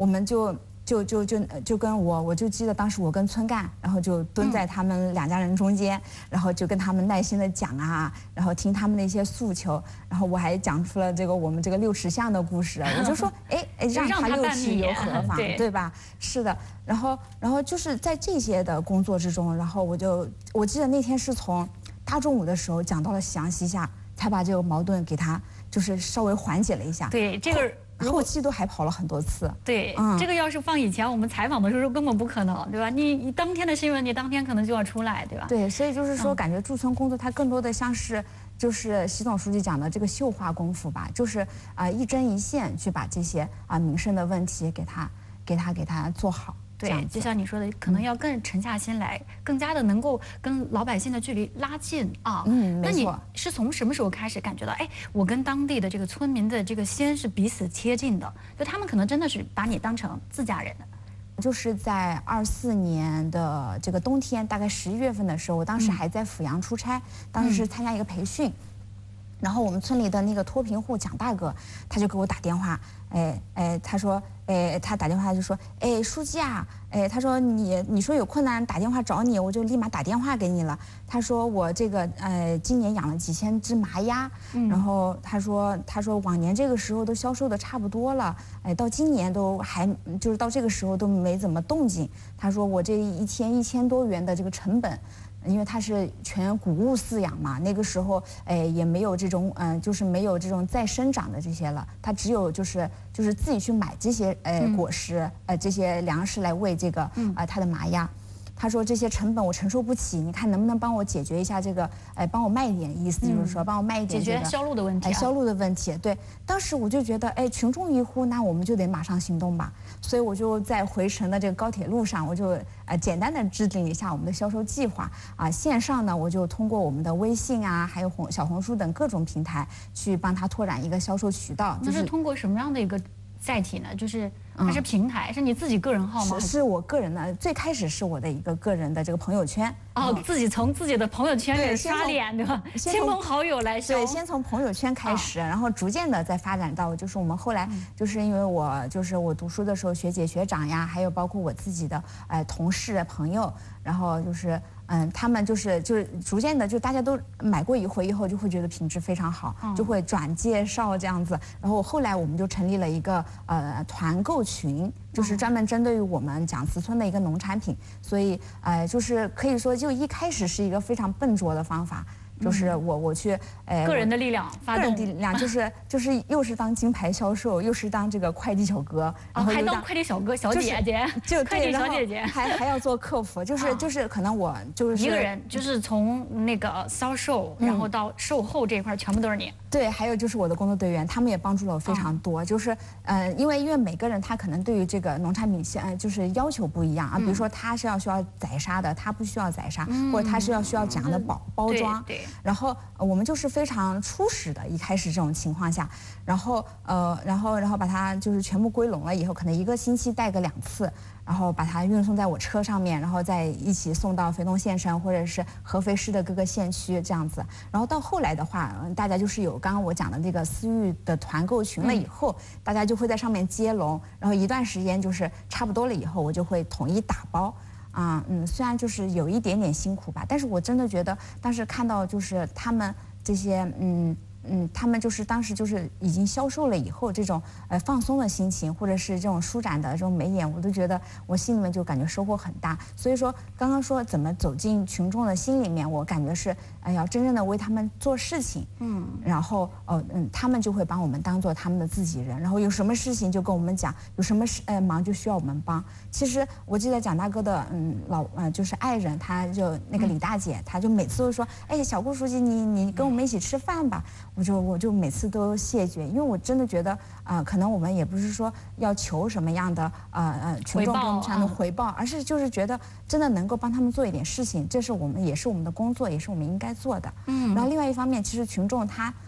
我们就跟我就记得当时我跟村干，然后就蹲在他们2家人中间，然后就跟他们耐心的讲啊，然后听他们的一些诉求，然后我还讲出了这个我们这个6尺巷的故事，我就说让他6尺又何妨，对吧？是的，然后就是在这些的工作之中，然后我记得那天是从大中午的时候讲到了夕阳西下，才把这个矛盾给他就是稍微缓解了一下。 对，这个。 后期都还跑了很多次。 对，这个要是放以前我们采访的时候根本不可能，对吧？你当天的新闻，你当天可能就要出来，对吧？ 对，所以就是说，感觉驻村工作它更多的像是，就是习总书记讲的这个绣花功夫吧，就是一针一线去把这些民生的问题给它做好。 对，就像你说的，可能要更沉下心来，更加的能够跟老百姓的距离拉近啊。 没错。 那你是从什么时候开始感觉到，我跟当地的这个村民的这个心是彼此贴近的？就他们可能真的是把你当成自家人的。 就是在24年的这个冬天，大概11月份的时候，我当时还在阜阳出差，当时是参加一个培训。然后我们村里的那个脱贫户蒋大哥，他就给我打电话，他说，他打电话就说，书记啊，他说你说有困难打电话找你，我就立马打电话给你了。他说我这个今年养了几千只麻鸭，然后他说往年这个时候都销售的差不多了，到今年都还就是到这个时候都没怎么动静。他说我这一天1000多元的这个成本。因为它是全谷物饲养嘛，那个时候也没有这种就是没有这种再生长的这些了，它只有就是自己去买这些果实这些粮食来喂这个它的麻鸭。他说这些成本我承受不起，你看能不能帮我解决一下这个，帮我卖一点，意思就是说帮我卖一点解决销路的问题， 销路的问题。对，当时我就觉得，群众一呼，那我们就得马上行动吧。所以我就在回程的这个高铁路上，我就简单的制定一下我们的销售计划啊。线上呢，我就通过我们的微信啊，还有小红书等各种平台去帮他拓展一个销售渠道。 那是通过什么样的一个载体呢？就是还是平台，是你自己个人号吗？ 是我个人的，最开始是我的一个个人的这个朋友圈。 自己从自己的朋友圈里刷脸，对吧？亲朋好友来销。 对，先从朋友圈开始，然后逐渐的再发展到，就是我们后来，就是因为我读书的时候，学姐学长呀，还有包括我自己的同事朋友，然后就是他们就是逐渐的，就大家都买过一回以后，就会觉得品质非常好，就会转介绍这样子。然后后来我们就成立了一个团购群，就是专门针对于我们蒋祠村的一个农产品，所以就是可以说就一开始是一个非常笨拙的方法。就是我去个人的力量发动， 个人的力量就是又是当金牌销售，又是当这个快递小哥， 然后还当快递小哥小姐姐，快递小姐姐， 还要做客服，就是可能我就是一个人，就是从那个销售，然后到售后这一块全部都是你。 对，还有就是我的工作队员，他们也帮助了我非常多。就是因为每个人他可能对于这个农产品就是要求不一样啊，比如说他是需要宰杀的，他不需要宰杀，或者他是需要怎样的包装。 对。 然后我们就是非常初始的，一开始这种情况下，然后把它就是全部归拢了以后，可能1个星期带个2次，然后把它运送在我车上面，然后再一起送到肥东县城或者是合肥市的各个县区这样子。然后到后来的话，大家就是有刚刚我讲的这个私域的团购群了以后，大家就会在上面接龙，然后一段时间就是差不多了以后，我就会统一打包。虽然就是有一点点辛苦吧，但是我真的觉得当时看到就是他们这些他们就是当时就是已经销售了以后这种放松的心情，或者是这种舒展的这种眉眼，我都觉得我心里面就感觉收获很大。所以说刚刚说怎么走进群众的心里面，我感觉是要真正的为他们做事情，然后他们就会把我们当做他们的自己人，然后有什么事情就跟我们讲，有什么忙就需要我们帮。其实我记得蒋大哥的就是爱人，他就那个李大姐，她就每次都说，小顾书记你跟我们一起吃饭吧。我就每次都谢绝，因为我真的觉得可能我们也不是说要求什么样的群众对我们上的回报，而是就是觉得真的能够帮他们做一点事情，这是也是我们的工作，也是我们应该做的。然后另外一方面，其实群众他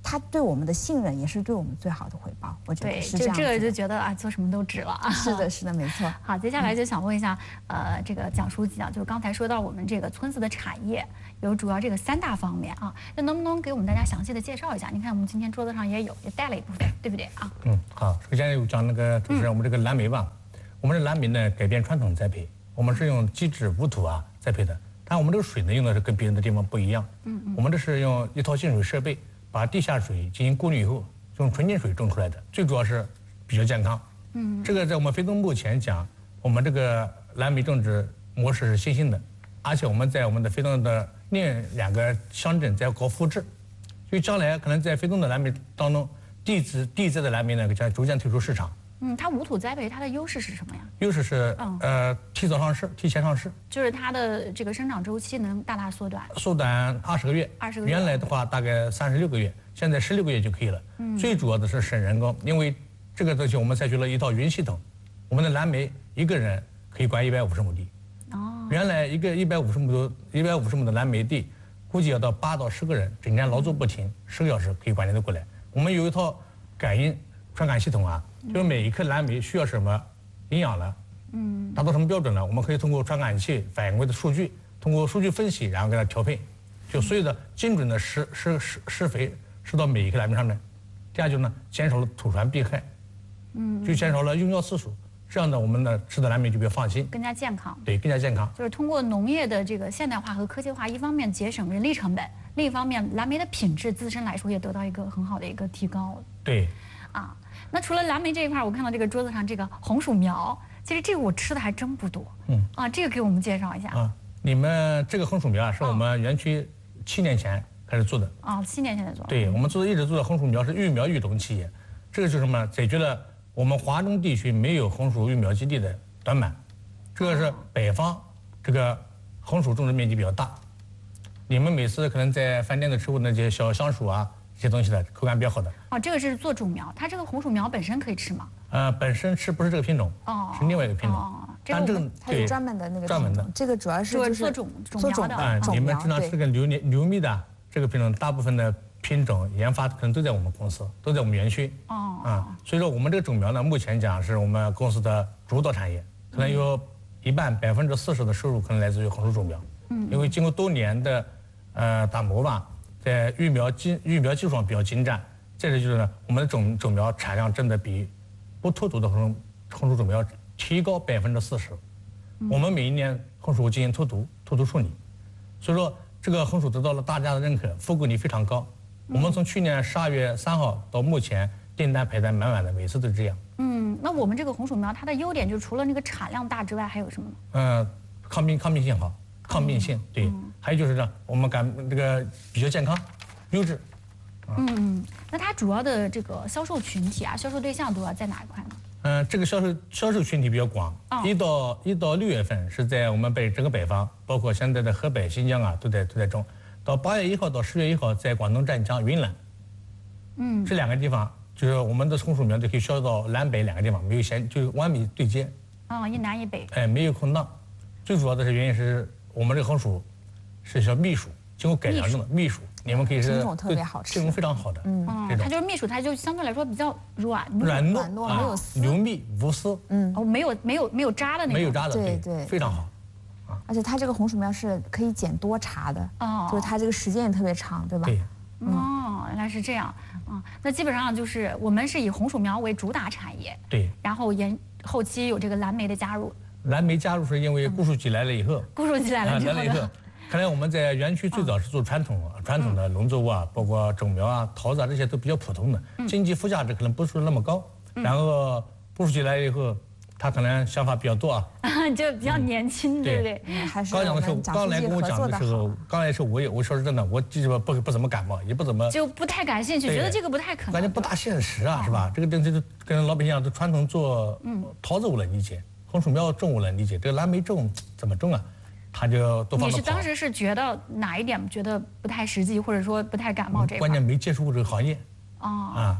他对我们的信任也是对我们最好的回报。我觉得是这样子的。 这个就觉得啊，做什么都值了啊。 是的，是的，没错。 好，接下来就想问一下，这个蒋书记啊，就是刚才说到我们这个村子的产业有主要这个3大方面啊，那能不能给我们大家详细的介绍一下？你看我们今天桌子上也带了一部分，对不对啊？ 好，首先有讲那个就是我们这个蓝莓吧，我们的蓝莓呢改变传统栽培，我们是用基质无土栽培的，但我们这个水呢用的是跟别人的地方不一样。我们这是用一套净水设备，把地下水进行过滤以后，用纯净水种出来的，最主要是比较健康。这个在我们非东目前讲，我们这个蓝莓种植模式是新兴的，而且我们在我们的非东的另2个乡镇在搞复制，所以将来可能在非东的蓝莓当中，地质的蓝莓呢将逐渐退出市场。 它无土栽培，它的优势是什么呀？ 优势是提前上市， 就是它的这个生长周期能大大缩短 20个月。 20个月。 原来的话大概36个月，现在16个月就可以了。最主要的是省人工，因为这个东西我们采取了一套云系统，我们的蓝莓一个人可以管150亩地。原来一个150亩的蓝莓地，估计要到8到10个人整天劳作不停，10个小时可以管理得过来。我们有一套传感系统就是每一颗蓝莓需要什么营养了，达到什么标准了，我们可以通过传感器反映过的数据，通过数据分析，然后给它调配，就所有的精准的施肥施到每一颗蓝莓上面。第二就是呢，减少了土传病害，就减少了用药次数，这样的我们的吃的蓝莓就比较放心， 更加健康。 对，更加健康。 就是通过农业的这个现代化和科技化，一方面节省人力成本，另一方面蓝莓的品质自身来说也得到一个很好的一个提高。 对。 那除了蓝莓这一块，我看到这个桌子上这个红薯苗，其实这个我吃的还真不多。这个给我们介绍一下。 你们这个红薯苗是我们园区7年前开始做的。 7年前才做。 对，我们一直做的红薯苗是育苗育种企业，这个就是什么？解决了我们华中地区没有红薯育苗基地的短板。这个是北方这个红薯种植面积比较大，你们每次可能在饭店的吃过那些小香薯这些东西的口感比较好的。 这个是做种苗，它这个红薯苗本身可以吃吗？ 本身吃不是这个品种，是另外一个品种。但这个它有专门的那个专门的， 这个主要是就是做种苗的。 你们经常吃个牛蜜的这个品种，大部分的品种研发可能都在我们公司，都在我们园区。所以说我们这个种苗呢，目前讲是我们公司的主导产业，可能有一半40%的收入可能来自于红薯种苗。因为经过多年的打磨吧。在育苗技术上比较精湛，再者就是呢，我们的种苗产量真的比不脱土的红薯种苗提高40%。我们每一年红薯进行脱土处理，所以说这个红薯得到了大家的认可，复购率非常高。我们从去年12月3号到目前订单排单满满的，每次都是这样。 那我们这个红薯苗它的优点就是除了那个产量大之外，还有什么呢？ 抗病性好。抗病性对，还有就是呢，我们这个比较健康、优质。 那它主要的这个销售群体销售对象都要在哪一块呢？ 这个销售群体比较广，1到6月份是在我们整个北方，包括现在的河北、新疆都在种，到8月1号到10月1号在广东湛江、云南，这2个地方就是我们的红薯苗就可以销售到南北2个地方，没有就是完美对接。 一南一北。 没有空档，最主要的是原因是。我们这个红薯是叫蜜薯，经过改良中的蜜薯，你们可以是品种特别好吃， 品种非常好的。 它就是蜜薯，它就相对来说比较软糯， 没有丝， 牛蜜无丝。 没有渣的那种。 没有渣的， 对， 非常好。 而且它这个红薯苗是可以减多茬的，就是它这个时间也特别长，对吧？ 对。 原来是这样。那基本上就是我们是以红薯苗为主打产业。 对。 然后后期有这个蓝莓的加入。 蓝莓加入是因为顾书记来了以后，看来我们在园区最早是做传统的农作物包括种苗桃子这些都比较普通的，经济附加值可能不是那么高。然后顾书记来了以后，他可能想法比较多就比较年轻，对不对？ 还是刚来跟我讲的时候，刚来的时候我说真的，我基本不怎么感冒，也不怎么就不太感兴趣，觉得这个不太可能， 感觉不大现实是吧？这个东西跟老百姓都传统做桃子我能理解。红薯苗种我能理解，这个蓝莓种怎么种他就都放你是当时是觉得哪一点觉得不太实际，或者说不太感冒这块？ 关键没接触过这个行业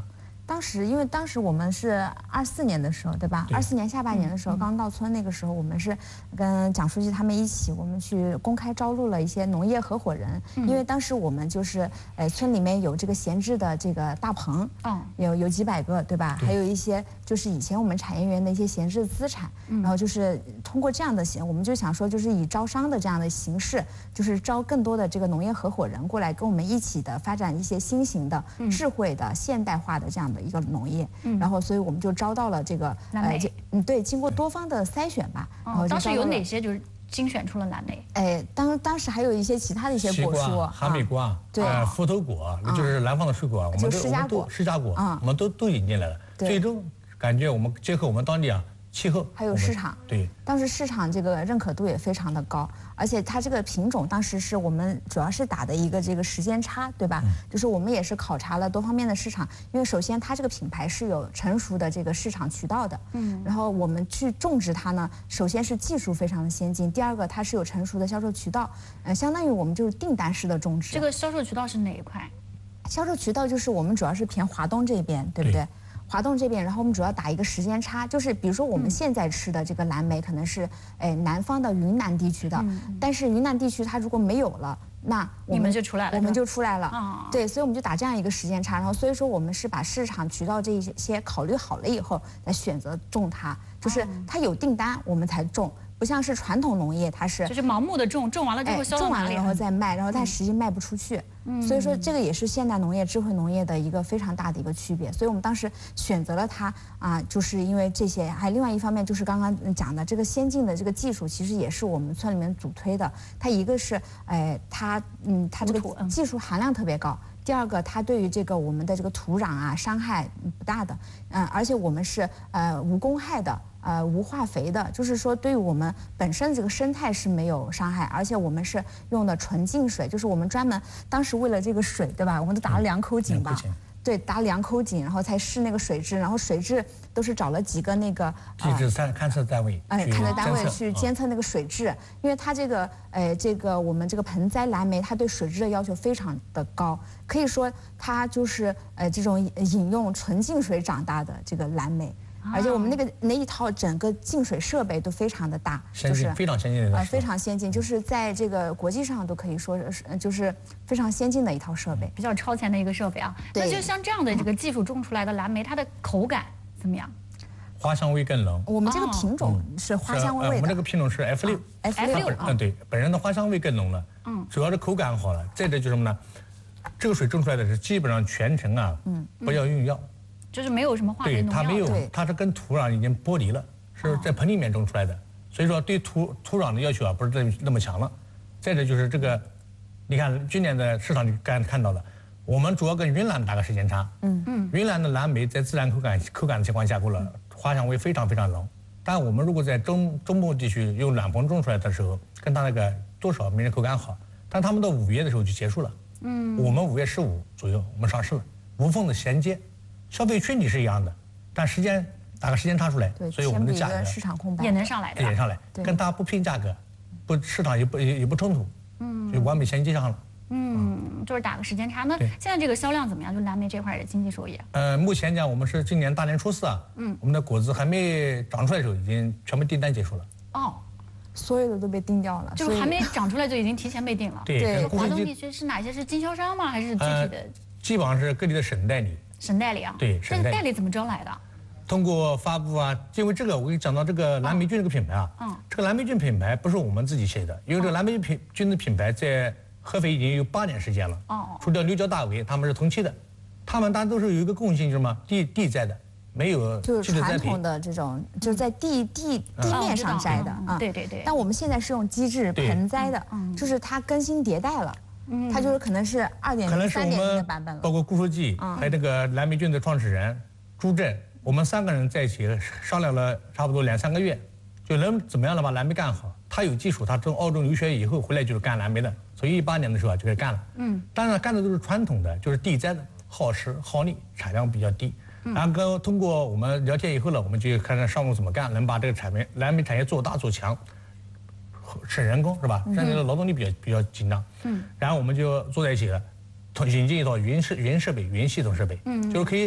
当时，因为当时我们是24年的时候，对吧？24年下半年的时候，刚到村那个时候，我们是跟蒋书记他们一起，我们去公开招录了一些农业合伙人。因为当时我们就是村里面有这个闲置的这个大棚，有几百个，对吧？还有一些就是以前我们产业园的一些闲置资产，然后就是通过这样的我们就想说，就是以招商的这样的形式，就是招更多的这个农业合伙人过来跟我们一起的发展一些新型的、智慧的、现代化的这样的一个农业。然后，所以我们就招到了这个对，经过多方的筛选吧。然后当时有哪些就是精选出了蓝莓？ 当时还有一些其他的一些果蔬， 哈密瓜， 对， 伏头果，就是南方的水果，我们释迦果， 我们都引进来了。最终感觉我们结合我们当地气候还有市场， 对， 当时市场这个认可度也非常的高，而且它这个品种当时是我们主要是打的一个这个时间差，对吧？就是我们也是考察了多方面的市场，因为首先它这个品牌是有成熟的这个市场渠道的，然后我们去种植它呢，首先是技术非常的先进，第二个它是有成熟的销售渠道，相当于我们就是订单式的种植。 这个销售渠道是哪一块？ 销售渠道就是我们主要是偏华东这边，对不对？华东这边，然后我们主要打一个时间差，就是比如说我们现在吃的这个蓝莓，可能是南方的云南地区的，但是云南地区它如果没有了，那你们就出来了， 我们就出来了，对，所以我们就打这样一个时间差，然后所以说我们是把市场渠道这一些考虑好了以后，来选择种它，就是它有订单我们才种。不像是传统农业，它是就是盲目的种完了之后销到哪里， 然后再卖，然后但实际卖不出去。所以说这个也是现代农业、智慧农业的一个非常大的一个区别。所以我们当时选择了它就是因为这些，还另外一方面就是刚刚讲的这个先进的这个技术，其实也是我们村里面主推的。它一个是它这个技术含量特别高。第二个，它对于这个我们的这个土壤伤害不大的，而且我们是无公害的，无化肥的，就是说对于我们本身这个生态是没有伤害，而且我们是用的纯净水，就是我们专门当时为了这个水，对吧？我们都打了2口井吧。对，打2口井，然后才试那个水质，然后水质都是找了几个那个地质勘测单位， 勘测单位去监测那个水质，因为它这个我们这个盆栽蓝莓，它对水质的要求非常的高，可以说它就是这种饮用纯净水长大的这个蓝莓。而且我们那一套整个净水设备都非常的大， 就是非常先进的， 非常先进，就是在这个国际上都可以说是就是非常先进的一套设备， 比较超前的一个设备啊。那就像这样的这个技术种出来的蓝莓，它的口感怎么样？ 花香味更浓。 我们这个品种是花香味的， 我们这个品种是 F6，对，本人的花香味更浓了，主要是口感好了。再者就是什么呢？这个水种出来的是基本上全程不要用药。 就是没有什么化肥农药， 对，它没有，它是跟土壤已经剥离了，是在盆里面种出来的，所以说对土壤的要求不是那么强了。再者就是这个，你看今年的市场你刚才看到了，我们主要跟云南打个时间差，云南的蓝莓在自然口感的情况下过了，花香味非常非常浓，但我们如果在中部地区用暖棚种出来的时候，跟它那个多少没人口感好，但他们到5月的时候就结束了，我们5月15左右我们上市了，无缝的衔接。消费群体是一样的，但打个时间差出来，所以我们的价格市场空白也能上来， 也上来，跟它不拼价格，市场也不冲突，就完美衔接上了。 就是打个时间差。那现在这个销量怎么样？就蓝莓这块的经济收益？ 目前讲我们是今年大年初4我们的果子还没长出来的时候，已经全部订单结束了。 所有的都被订掉了， 就是还没长出来就已经提前被订了。 对， 华东地区是哪些是经销商吗？还是具体的？ 基本上是各地的省代理。 省代理啊？ 对， 这代理怎么招来的？ 通过发布因为这个我给你讲到这个蓝莓菌这个品牌这个蓝莓菌品牌不是我们自己写的，因为这个蓝莓菌的品牌在合肥已经有8年时间了。除掉六角大为，他们是同期的，他们大家都是有一个共性，就是什么地栽的，没有就是传统的这种，就是在地面上摘的对。 但我们现在是用机制盆栽的，就是它更新迭代了。它就是可能是2.0、3.0的版本了。 包括顾书记，还有那个蓝莓菌的创始人朱振，我们3个人在一起商量了差不多2、3个月，就能怎么样的把蓝莓干好。他有技术，他从澳洲留学以后回来就是干蓝莓的，所以18年的时候就开始干了。当然干的都是传统的，就是地栽的，耗时耗力，产量比较低。然后通过我们聊天以后呢，我们就看看上路怎么干，能把这个蓝莓产业做大做强。省人工是吧？现在的劳动力比较紧张。然后我们就坐在一起了，引进一套云系统设备，就是可以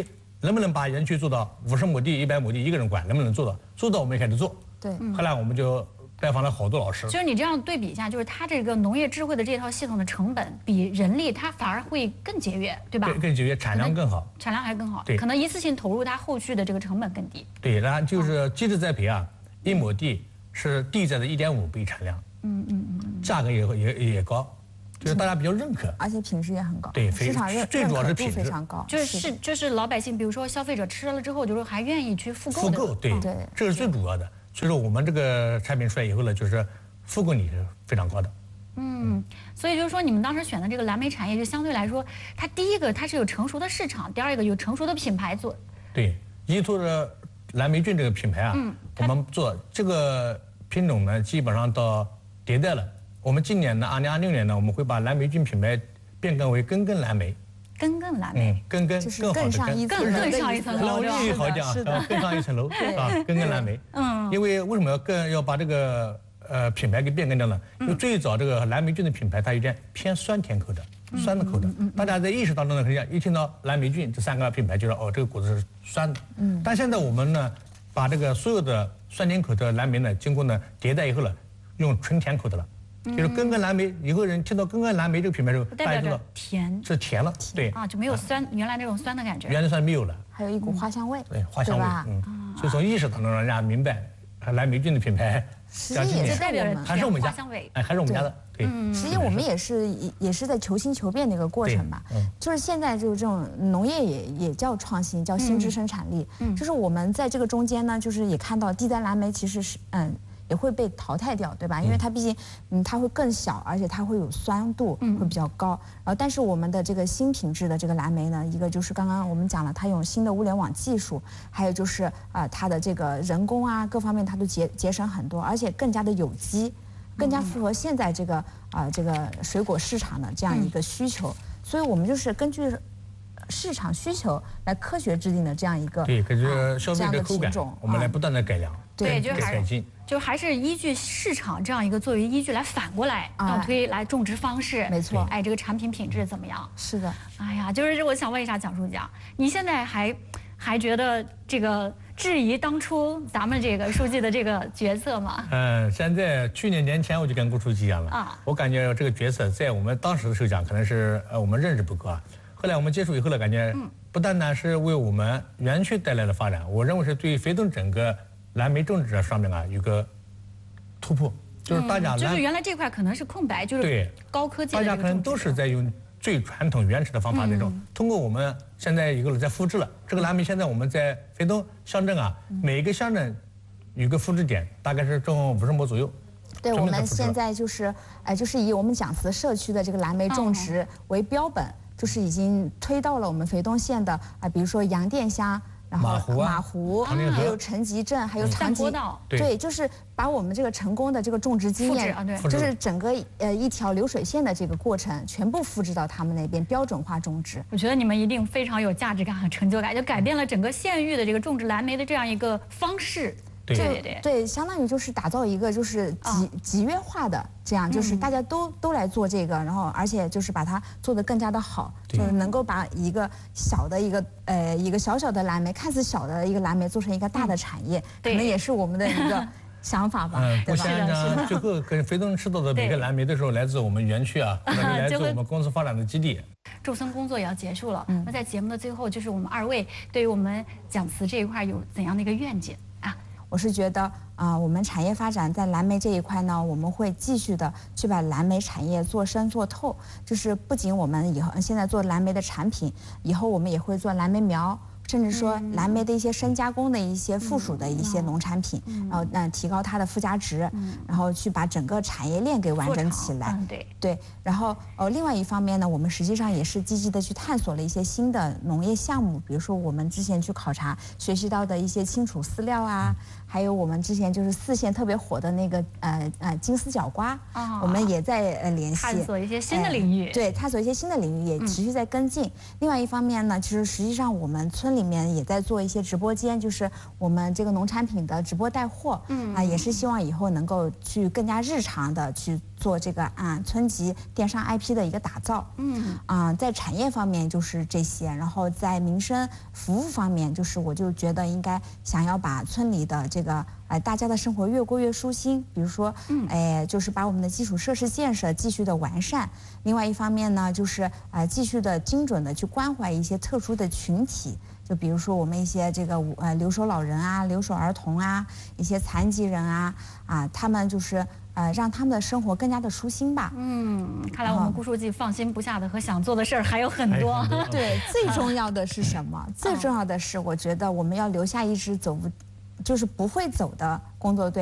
能不能把园区做到50亩地、100亩地一个人管，能不能做到？做到我们也开始做。 对， 后来我们就拜访了好多老师。 就是你这样对比一下，就是它这个农业智慧的这套系统的成本比人力它反而会更节约，对吧？ 对，更节约，产量更好。 产量还更好。 对， 可能一次性投入它后续的这个成本更低。 对，然后就是机制栽培啊，1亩地是地栽的1.5倍产量。价格也高。就是大家比较认可， 而且品质也很高， 对， 市场最主要是品质非常高， 就是老百姓，比如说消费者吃了之后，就是还愿意去复购。 复购，对，这是最主要的。所以说我们这个产品出来以后呢，就是复购率是非常高的。 所以就是说你们当时选的这个蓝莓产业，就相对来说，它第一个它是有成熟的市场，第二个有成熟的品牌做。 对，依托着蓝莓菌这个品牌啊，我们做这个品种呢，基本上到迭代了。我们今年呢，2026年呢，我们会把蓝莓菌品牌变更为根根蓝莓。 根根蓝莓， 根更上一层楼， 日语好讲啊，更上一层楼啊，根根蓝莓。因为为什么要把这个品牌给变更掉呢？因为最早这个蓝莓菌的品牌，它有点偏酸甜口的，酸的口的。大家在意识当中呢，实际上一听到蓝莓菌这3个品牌，就知道哦，这个果子是酸的。但现在我们呢，把这个所有的酸甜口的蓝莓呢，经过呢迭代以后呢，用纯甜口的了。就是根根蓝莓，以后人听到根根蓝莓这个品牌的时候，大家知道甜是甜了，对啊，就没有酸原来那种酸的感觉， 原来酸没有了， 还有一股花香味， 对花香味，所以从意识当中让人家明白，蓝莓菌的品牌， 实际也是代表还是我们家，还是我们家的，对， 实际我们也是在求新求变的一个过程吧，就是现在就是这种农业也叫创新，叫新知生产力，就是我们在这个中间呢，就是也看到地栽蓝莓其实是也会被淘汰掉，对吧？因为它毕竟，它会更小，而且它会有酸度，会比较高。然后，但是我们的这个新品质的这个蓝莓呢，一个就是刚刚我们讲了，它用新的物联网技术，还有就是它的这个人工啊各方面它都节省很多，而且更加的有机，更加符合现在这个水果市场的这样一个需求。所以我们就是根据市场需求来科学制定的这样一个根据消费者口感，我们来不断的改良， 对， 就还是依据市场这样一个作为依据来反过来倒推来种植方式， 没错， 这个产品品质怎么样？ 是的， 哎呀，就是我想问一下蒋书记啊，你现在还觉得这个质疑当初咱们这个书记的这个决策吗？ 现在去年年前我就跟顾书记讲了我感觉这个决策在我们当时的时候讲，可能是我们认识不够啊。后来我们接触以后呢，感觉不单单是为我们园区带来了发展，我认为是对非东整个蓝莓种植上面有个突破，就是大家就是原来这块可能是空白，就是高科技的， 大家可能都是在用最传统原始的方法那种，通过我们现在以后在复制了这个蓝莓。现在我们在非东乡镇每一个乡镇有个复制点，大概是种50亩左右。 对，我们现在就是以我们蒋祠社区的这个蓝莓种植为标本。就是已经推到了我们肥东县的比如说杨店乡，然后马湖，还有陈集镇，还有长吉道，对，就是把我们这个成功的这个种植经验，就是整个一条流水线的这个过程，全部复制到他们那边标准化种植。 我觉得你们一定非常有价值感和成就感，就改变了整个县域的这个种植蓝莓的这样一个方式。 对，相当于就是打造一个就是集约化的这样，就是大家都来做这个，然后而且就是把它做得更加的好，就是能够把一个小的一个小小的蓝莓，看似小的一个蓝莓做成一个大的产业，可能也是我们的一个想法吧。 我现在最后跟肥东吃到的每个蓝莓的时候，来自我们园区来自我们公司发展的基地。 驻村工作也要结束了，那在节目的最后，就是我们2位对于我们蒋祠这一块有怎样的一个愿景啊？ 我是觉得我们产业发展在蓝莓这一块呢，我们会继续的去把蓝莓产业做深做透。就是不仅我们现在做蓝莓的产品，以后我们也会做蓝莓苗，甚至说蓝莓的一些深加工的一些附属的一些农产品，然后提高它的附加值，然后去把整个产业链给完整起来。对，然后另外一方面呢，我们实际上也是积极的去探索了一些新的农业项目，比如说我们之前去考察学习到的一些青储饲料还有我们之前就是4县特别火的那个金丝角瓜，我们也在联系探索一些新的领域。 对，探索一些新的领域也持续在跟进。另外一方面呢，其实实际上我们村里面也在做一些直播间，就是我们这个农产品的直播带货，也是希望以后能够去更加日常的去做这个村级电商 IP 的一个打造。在产业方面就是这些，然后在民生服务方面，就是我就觉得应该想要把村里的这个大家的生活越过越舒心，比如说就是把我们的基础设施建设继续的完善。另外一方面呢，就是继续的精准的去关怀一些特殊的群体。就比如说我们一些这个留守老人啊、留守儿童啊、一些残疾人啊，他们就是让他们的生活更加的舒心吧。 看来我们顾书记放心不下的和想做的事儿还有很多。 对，最重要的是什么？最重要的是，我觉得我们要留下一支就是不会走的工作队。